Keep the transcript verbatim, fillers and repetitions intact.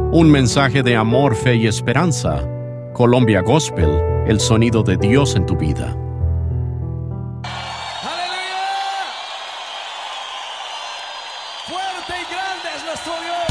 Un mensaje de amor, fe y esperanza. Colombia Gospel, el sonido de Dios en tu vida. ¡Aleluya! Fuerte y grande es nuestro Dios.